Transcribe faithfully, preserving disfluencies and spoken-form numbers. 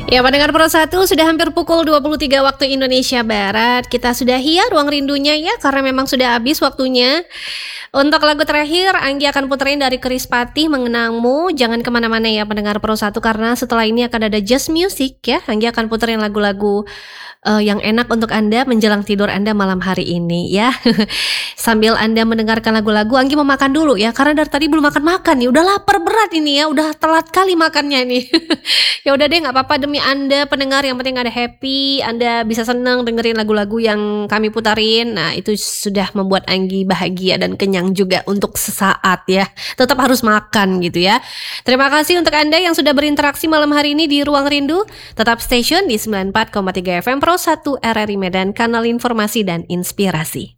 Ya, pendengar Pro satu, sudah hampir pukul dua puluh tiga waktu Indonesia Barat. Kita sudah hiar ruang rindunya ya, karena memang sudah habis waktunya. Untuk lagu terakhir, Anggi akan puterin dari Chris Patih, Mengenangmu. Jangan kemana-mana ya pendengar Pro satu, karena setelah ini akan ada Just Music ya. Anggi akan puterin lagu-lagu uh, yang enak untuk Anda menjelang tidur Anda malam hari ini ya. Sambil Anda mendengarkan lagu-lagu, Anggi mau makan dulu ya, karena dari tadi belum makan-makan nih. Udah lapar berat ini ya, udah telat kali makannya nih. Ya udah deh, nggak apa-apa, demi Anda pendengar, yang penting ada happy, Anda bisa senang dengerin lagu-lagu yang kami putarin. Nah, itu sudah membuat Anggi bahagia dan kenyang juga untuk sesaat ya. Tetap harus makan gitu ya. Terima kasih untuk Anda yang sudah berinteraksi malam hari ini di Ruang Rindu. Tetap station di sembilan puluh empat koma tiga F M Pro satu R R I Medan, kanal informasi dan inspirasi.